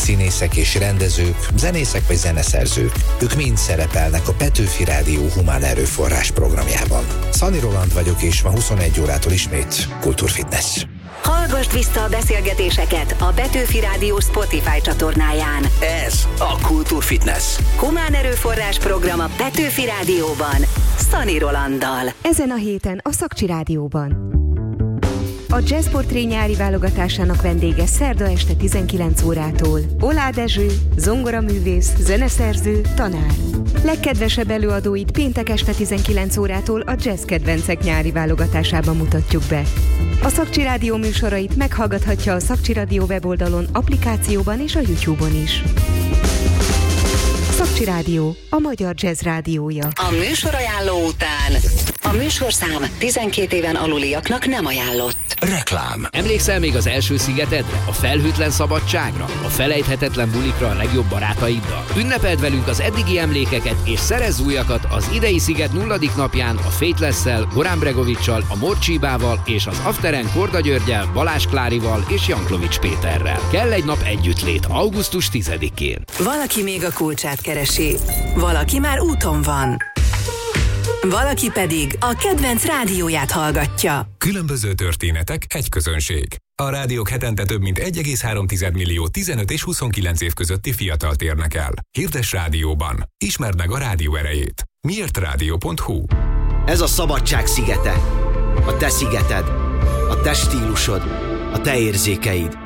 színészek és rendezők, zenészek vagy zeneszerzők. Ők mind szerepelnek a Petőfi Rádió humán erőforrás programjában. Szani Roland vagyok, és ma 21 órától ismét Kultúrfitness. Hallgasd vissza a beszélgetéseket a Petőfi Rádió Spotify csatornáján. Ez a Kultúrfitness. Humán erőforrás program a Petőfi Rádióban, Szani Rolanddal. Ezen a héten a Szakcsi Rádióban. A Jazzportré nyári válogatásának vendége szerda este 19 órától Oláh Dezső, zongoraművész, zeneszerző, tanár. Legkedvesebb előadóit péntek este 19 órától a Jazz Kedvencek nyári válogatásában mutatjuk be. A Szakcsi Rádió műsorait meghallgathatja a Szakcsi Rádió weboldalon, applikációban és a YouTube-on is. Szakcsi Rádió, a magyar jazz rádiója. A műsorajánló után a műsorszám 12 éven aluliaknak nem ajánlott. Reklám. Emlékszel még az első szigetedre, a felhőtlen szabadságra, a felejthetetlen bulikra a legjobb barátaiddal? Ünnepeld velünk az eddigi emlékeket és szerezz újakat az idei sziget 0. napján a Faithless-szel, Goran Bregovic-sal, a Morcsibával és az Afteren Korda Györgyel, Balázs Klárival és Janklovics Péterrel. Kell egy nap együttlét augusztus 10-én. Valaki még a kulcsát keresi, valaki már úton van. Valaki pedig a kedvenc rádióját hallgatja. Különböző történetek, egy közönség. A rádiók hetente több mint 1,3 millió 15 és 29 év közötti fiatalt érnek el. Hirdess rádióban. Ismerd meg a rádió erejét. miértrádió.hu. Ez a szabadság szigete. A te szigeted. A te stílusod. A te érzékeid.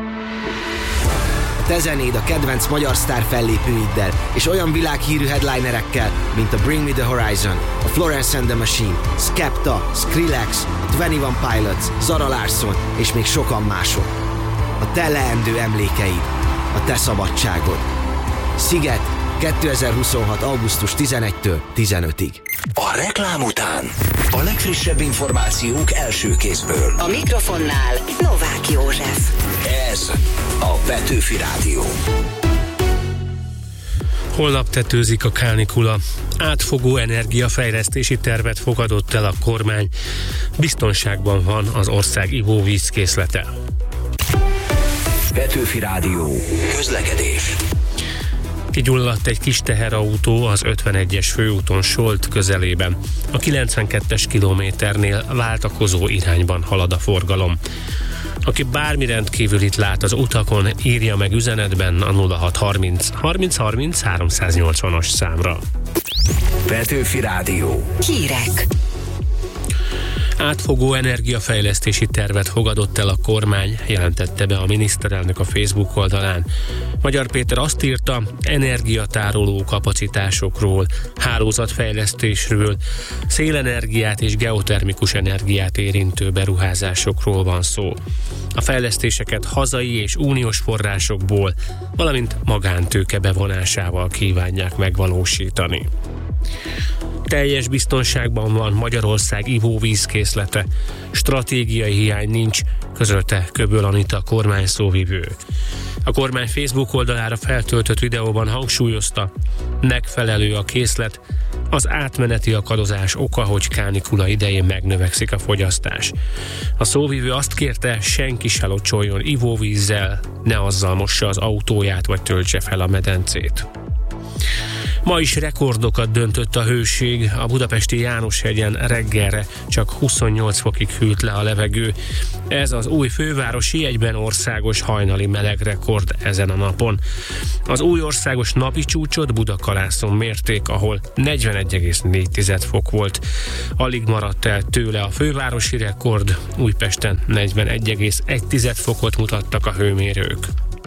A te zenéd a kedvenc magyar sztár fellépőiddel és olyan világhírű headlinerekkel, mint a Bring Me The Horizon, a Florence and the Machine, Skepta, Skrillex, a 21 Pilots, Zara Larsson és még sokan mások. A te leendő emlékeid, a te szabadságod. Sziget 2026. augusztus 11-től 15-ig. A reklám után a legfrissebb információk első kézből. A mikrofonnál Novák József. Ez a Petőfi Rádió. Holnap tetőzik a kánikula. Átfogó energiafejlesztési tervet fogadott el a kormány. Biztonságban van az ország ivóvízkészlete. Petőfi Rádió. Közlekedés. Kigyulladt egy kis teherautó az 51-es főúton Solt közelében. A 92-es kilométernél váltakozó irányban halad a forgalom. Aki bármi rendkívülit lát az utakon, írja meg üzenetben a 0630 30 30 380-as számra. Petőfi Rádió. Hírek. Átfogó energiafejlesztési tervet fogadott el a kormány, jelentette be a miniszterelnök a Facebook oldalán. Magyar Péter azt írta, energiatároló kapacitásokról, hálózatfejlesztésről, szélenergiát és geotermikus energiát érintő beruházásokról van szó. A fejlesztéseket hazai és uniós forrásokból, valamint magántőke bevonásával kívánják megvalósítani. Teljes biztonságban van Magyarország ivóvízkészlete. Stratégiai hiány nincs, közölte Köböl Anita kormányszóvivő. A kormány Facebook oldalára feltöltött videóban hangsúlyozta, megfelelő a készlet, az átmeneti akadozás oka, hogy kánikula idején megnövekszik a fogyasztás. A szóvivő azt kérte, senki se locsoljon ivóvízzel, ne azzal mossa az autóját vagy töltse fel a medencét. Ma is rekordokat döntött a hőség, a budapesti Jánoshegyen reggelre csak 28 fokig hűlt le a levegő. Ez az új fővárosi egyben országos hajnali melegrekord ezen a napon. Az új országos napi csúcsot Budakalászon mérték, ahol 41,4 fok volt. Alig maradt el tőle a fővárosi rekord, Újpesten 41,1 fokot mutattak a hőmérők.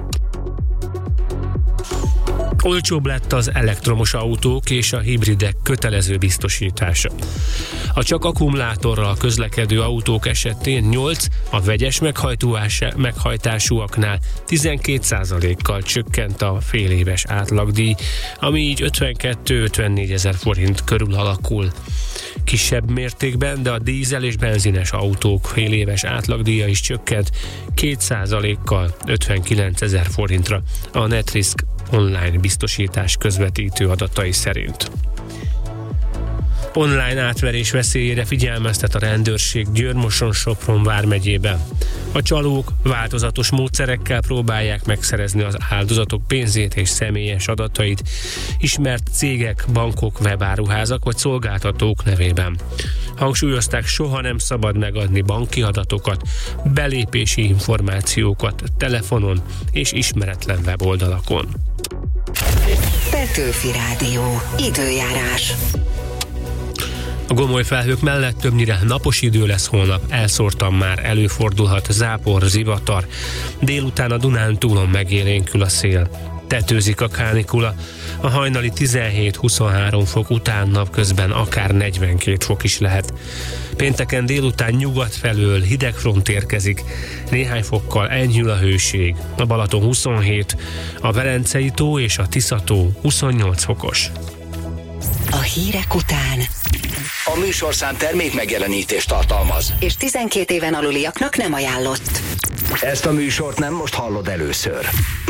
Olcsóbb lett az elektromos autók és a hibridek kötelező biztosítása. A csak akkumulátorral közlekedő autók esetén 8, a vegyes meghajtásúaknál 12%-kal csökkent a féléves átlagdíj, ami így 52-54 ezer forint körül alakul. Kisebb mértékben, de a dízel és benzines autók féléves átlagdíja is csökkent 2%-kal 59 ezer forintra a Netrisk online biztosítás közvetítő adatai szerint. Online átverés veszélyére figyelmeztet a rendőrség Győr-Moson-Sopron vármegyében. A csalók változatos módszerekkel próbálják megszerezni az áldozatok pénzét és személyes adatait ismert cégek, bankok, webáruházak vagy szolgáltatók nevében. Hangsúlyozták, soha nem szabad megadni banki adatokat, belépési információkat telefonon és ismeretlen weboldalakon. Petőfi Rádió. Időjárás. A gomoly felhők mellett többnyire napos idő lesz holnap, elszórtan már előfordulhat zápor, zivatar. Délután a Dunántúlon megélénkül a szél. Tetőzik a kánikula, a hajnali 17-23 fok után napközben akár 42 fok is lehet. Pénteken délután nyugat felől hideg front érkezik, néhány fokkal enyhül a hőség. A Balaton 27, a Velencei tó és a Tisza-tó 28 fokos. A hírek után A műsorszám termék megjelenítést tartalmaz, és 12 éven aluliaknak nem ajánlott. Ezt a műsort nem most hallod először.